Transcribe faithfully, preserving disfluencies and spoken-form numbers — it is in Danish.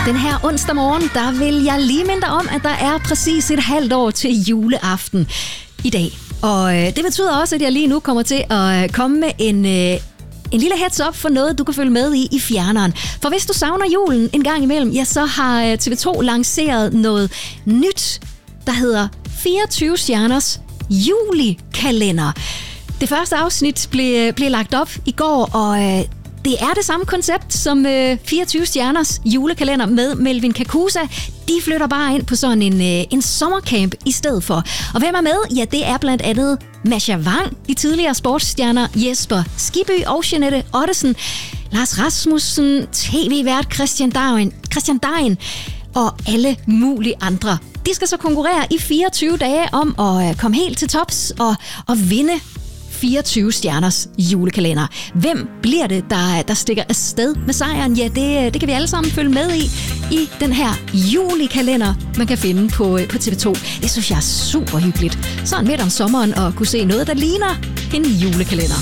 Den her onsdag morgen, der vil jeg lige minde om, at der er præcis et halvt år til juleaften i dag. Og øh, det betyder også, at jeg lige nu kommer til at komme med en... Øh, En lille heads up for noget, du kan følge med i i fjerneren. For hvis du savner julen en gang imellem, ja, så har T V to lanceret noget nyt, der hedder fireogtyve stjerners julekalender. Det første afsnit blev, blev lagt op i går, og øh, det er det samme koncept som øh, fireogtyve stjerners julekalender med Melvin Kakusa. De flytter bare ind på sådan en, øh, en sommercamp i stedet for. Og hvem er med? Ja, det er blandt andet Masha Wang, de tidligere sportsstjerner Jesper Skibby og Jeanette Ottesen, Lars Rasmussen, tv-vært Christian Dein, Christian Dein og alle mulige andre. De skal så konkurrere i fireogtyve dage om at komme helt til tops og, og vinde fireogtyve stjerners julekalender. Hvem bliver det, der, der stikker afsted med sejren? Ja, det, det kan vi alle sammen følge med i, i den her julekalender, man kan finde på, på T V to. Det synes jeg er super hyggeligt. Sådan midt om sommeren at kunne se noget, der ligner en julekalender.